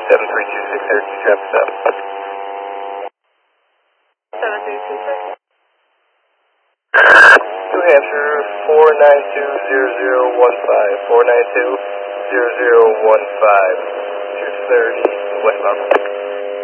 7326 Syracuse traffic stop. 7326. New Hampshire 4920015, 4920015, 230 westbound.